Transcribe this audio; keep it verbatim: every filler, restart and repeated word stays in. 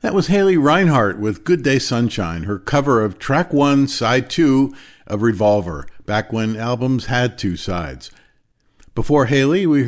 That was Haley Reinhart with Good Day Sunshine, her cover of track one, side two of Revolver, back when albums had two sides. Before Haley, we